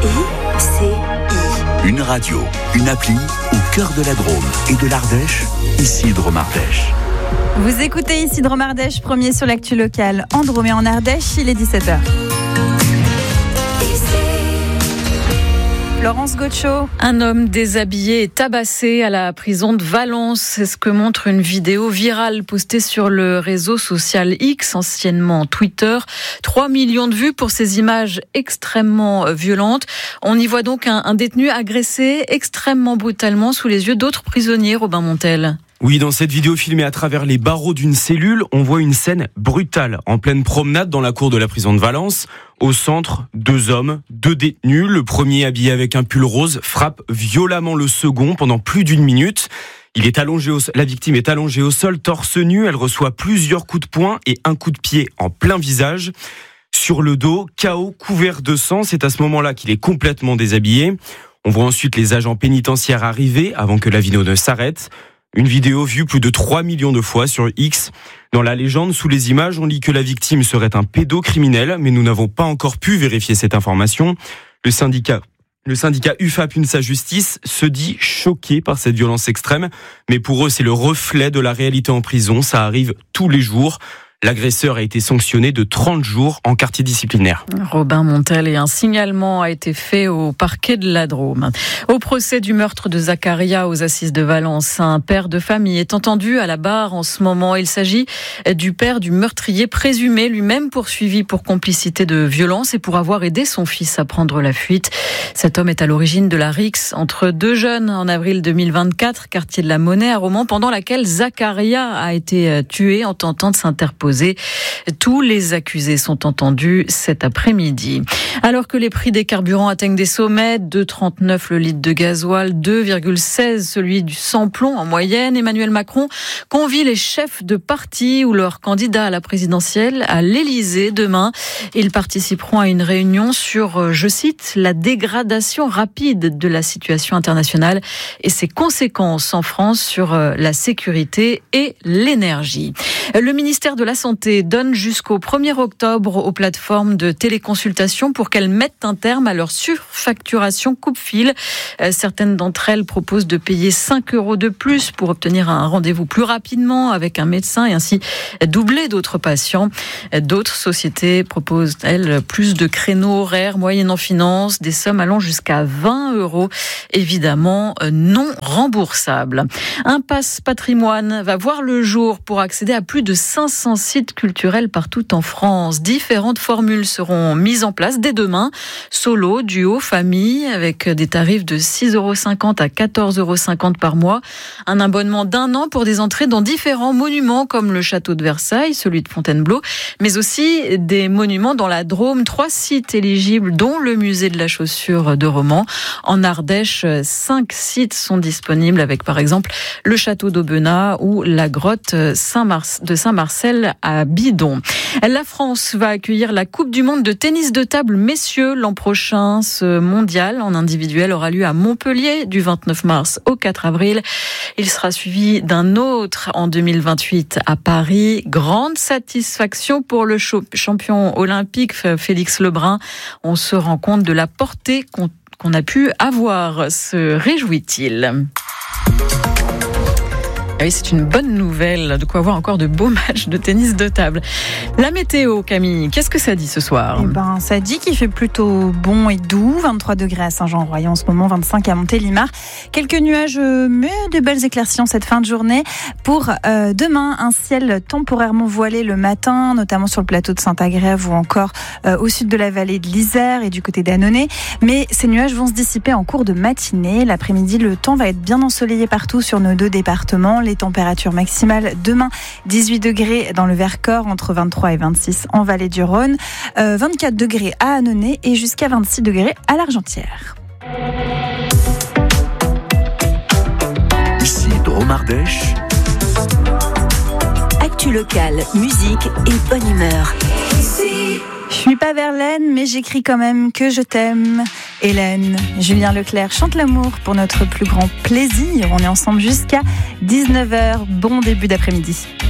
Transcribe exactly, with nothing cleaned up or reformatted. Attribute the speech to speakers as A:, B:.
A: I C I.
B: Une radio, une appli au cœur de la Drôme et de l'Ardèche, ici Drôme Ardèche.
C: Vous écoutez ici Drôme Ardèche, premier sur l'actu locale en Drôme et en Ardèche, il est dix-sept heures. Laurence Gaucho.
D: Un homme déshabillé et tabassé à la prison de Valence. C'est ce que montre une vidéo virale postée sur le réseau social X, anciennement Twitter. trois millions de vues pour ces images extrêmement violentes. On y voit donc un, un détenu agressé extrêmement brutalement sous les yeux d'autres prisonniers, Robin Montel.
E: Oui, dans cette vidéo filmée à travers les barreaux d'une cellule, on voit une scène brutale. En pleine promenade dans la cour de la prison de Valence, au centre, deux hommes, deux détenus. Le premier, habillé avec un pull rose, frappe violemment le second pendant plus d'une minute. Il est allongé au, la victime est allongée au sol, torse nu. Elle reçoit plusieurs coups de poing et un coup de pied en plein visage. Sur le dos, K O, couvert de sang. C'est à ce moment-là qu'il est complètement déshabillé. On voit ensuite les agents pénitentiaires arriver avant que la vidéo ne s'arrête. Une vidéo vue plus de trois millions de fois sur X. Dans la légende, sous les images, on lit que la victime serait un pédocriminel, mais nous n'avons pas encore pu vérifier cette information. Le syndicat, le syndicat U F A P UNSA Justice se dit choqué par cette violence extrême, mais pour eux, c'est le reflet de la réalité en prison. Ça arrive tous les jours. L'agresseur a été sanctionné de trente jours en quartier disciplinaire.
D: Robin Montel, et un signalement a été fait au parquet de la Drôme. Au procès du meurtre de Zacharia aux assises de Valence, un père de famille est entendu à la barre en ce moment. Il s'agit du père du meurtrier présumé, lui-même poursuivi pour complicité de violence et pour avoir aidé son fils à prendre la fuite. Cet homme est à l'origine de la rixe entre deux jeunes en avril deux mille vingt-quatre, quartier de la Monnaie à Romans, pendant laquelle Zacharia a été tué en tentant de s'interposer. Tous les accusés sont entendus cet après-midi. Alors que les prix des carburants atteignent des sommets, deux virgule trente-neuf le litre de gasoil, deux virgule seize celui du sans-plomb en moyenne, Emmanuel Macron convie les chefs de parti ou leurs candidats à la présidentielle à l'Élysée demain. Ils participeront à une réunion sur, je cite, la dégradation rapide de la situation internationale et ses conséquences en France sur la sécurité et l'énergie. Le ministère de la Santé donne jusqu'au premier octobre aux plateformes de téléconsultation pour qu'elles mettent un terme à leur surfacturation coupe-fil. Certaines d'entre elles proposent de payer cinq euros de plus pour obtenir un rendez-vous plus rapidement avec un médecin et ainsi doubler d'autres patients. D'autres sociétés proposent, elles, plus de créneaux horaires moyennant finance, des sommes allant jusqu'à vingt euros, évidemment non remboursables. Un pass patrimoine va voir le jour pour accéder à plus de cinq cents sites culturels partout en France. Différentes formules seront mises en place dès demain. Solo, duo, famille, avec des tarifs de six euros cinquante à quatorze euros cinquante par mois. Un abonnement d'un an pour des entrées dans différents monuments comme le château de Versailles, celui de Fontainebleau, mais aussi des monuments dans la Drôme. Trois sites éligibles, dont le musée de la chaussure de Romans. En Ardèche, cinq sites sont disponibles avec par exemple le château d'Aubenas ou la grotte Saint-Mar- de Saint-Marcel à Bidon. La France va accueillir la Coupe du monde de tennis de table messieurs l'an prochain. Ce mondial en individuel aura lieu à Montpellier du vingt-neuf mars au quatre avril. Il sera suivi d'un autre en deux mille vingt-huit à Paris. Grande satisfaction pour le champion olympique Félix Lebrun. On se rend compte de la portée qu'on, qu'on a pu avoir, se réjouit-il. Oui, c'est une bonne nouvelle, de quoi avoir encore de beaux matchs de tennis de table. La météo, Camille, qu'est-ce que ça dit ce soir ?
C: Eh ben, ça dit qu'il fait plutôt bon et doux, vingt-trois degrés à Saint-Jean-Royal en ce moment, vingt-cinq à Montélimar. Quelques nuages, mais de belles éclaircies en cette fin de journée. Pour euh, demain, un ciel temporairement voilé le matin, notamment sur le plateau de Saint-Agrève ou encore euh, au sud de la vallée de l'Isère et du côté d'Annonay. Mais ces nuages vont se dissiper en cours de matinée. L'après-midi, le temps va être bien ensoleillé partout sur nos deux départements. Les températures maximales demain, dix-huit degrés dans le Vercors, entre vingt-trois et vingt-six en vallée du Rhône, euh, vingt-quatre degrés à Annonay et jusqu'à vingt-six degrés à l'Argentière.
B: Ici Drôme Ardèche.
A: Actu locale, musique et bonne humeur.
C: Je suis pas Verlaine, mais j'écris quand même que je t'aime. Hélène, Julien Leclerc chante l'amour pour notre plus grand plaisir. On est ensemble jusqu'à dix-neuf heures. Bon début d'après-midi.